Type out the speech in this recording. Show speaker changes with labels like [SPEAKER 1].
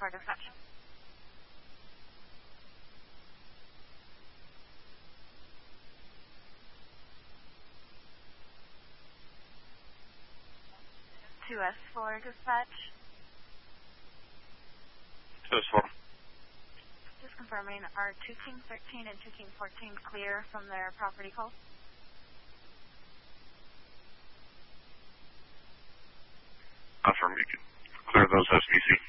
[SPEAKER 1] for dispatch. S4 dispatch.
[SPEAKER 2] 2S4.
[SPEAKER 1] Just confirming, are 2 King 13 and 2 King 14 clear from their property calls?
[SPEAKER 2] Confirm, you can clear those SVC.